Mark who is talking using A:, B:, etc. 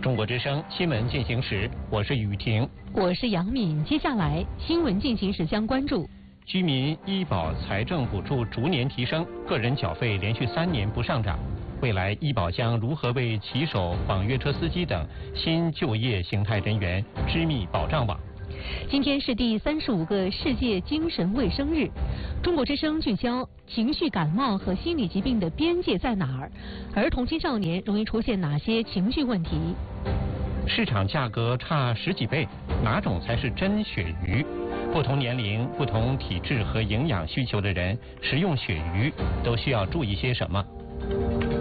A: 中国之声新闻进行时，我是雨婷，
B: 我是杨敏。接下来新闻进行时将关注：
A: 居民医保财政补助逐年提升，个人缴费连续3年不上涨。未来医保将如何为骑手、网约车司机等新就业形态人员织密保障网？
B: 今天是第35个世界精神卫生日，中国之声聚焦情绪感冒和心理疾病的边界在哪儿？儿童青少年容易出现哪些情绪问题？
A: 市场价格差10几倍，哪种才是真鳕鱼？不同年龄、不同体质和营养需求的人食用鳕鱼都需要注意些什么？